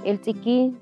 El tsiquín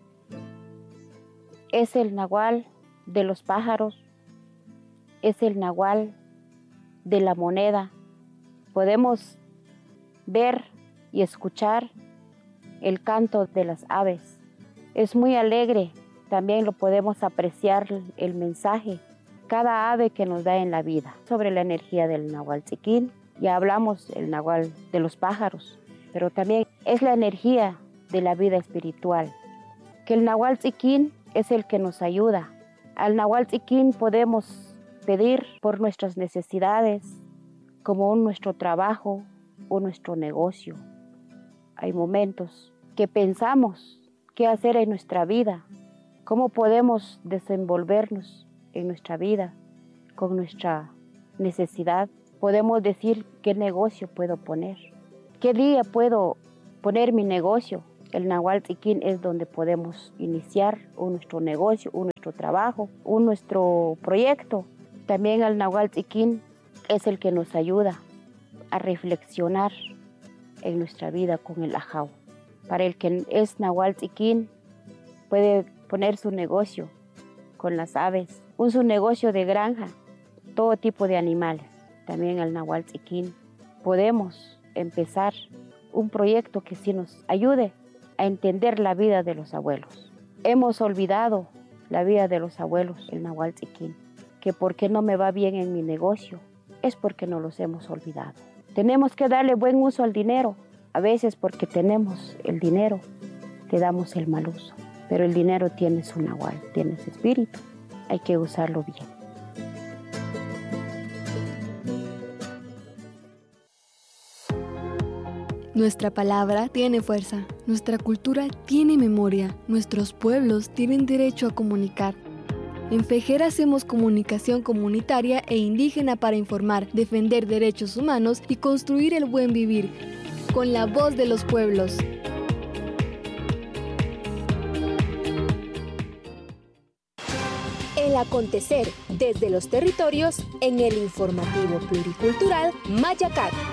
es el nahual de los pájaros, es el nahual de la moneda. Podemos ver y escuchar el canto de las aves. Es muy alegre, también lo podemos apreciar el mensaje, cada ave que nos da en la vida. Sobre la energía del nahual tsiquín, ya hablamos el nahual de los pájaros, pero también es la energía de la vida espiritual, que el nahual tsiquín es el que nos ayuda. Al nahual tsiquín podemos pedir por nuestras necesidades, como nuestro trabajo o nuestro negocio. Hay momentos que pensamos qué hacer en nuestra vida, cómo podemos desenvolvernos en nuestra vida con nuestra necesidad. Podemos decir qué negocio puedo poner, qué día puedo poner mi negocio. El nahual tsiquín es donde podemos iniciar nuestro negocio, nuestro trabajo, nuestro proyecto. También el nahual tsiquín es el que nos ayuda a reflexionar en nuestra vida con el ajau. Para el que es nahual tsiquín, puede poner su negocio con las aves, su negocio de granja, todo tipo de animales. También el nahual tsiquín podemos empezar un proyecto que sí nos ayude a entender la vida de los abuelos. Hemos olvidado la vida de los abuelos, el nahual tsiquín, que por qué no me va bien en mi negocio, es porque no los hemos olvidado. Tenemos que darle buen uso al dinero. A veces porque tenemos el dinero, le damos el mal uso. Pero el dinero tiene su nahual, tiene su espíritu. Hay que usarlo bien. Nuestra palabra tiene fuerza, nuestra cultura tiene memoria, nuestros pueblos tienen derecho a comunicar. En FEJER hacemos comunicación comunitaria e indígena para informar, defender derechos humanos y construir el buen vivir, con la voz de los pueblos. El acontecer desde los territorios en el informativo pluricultural Mayacat.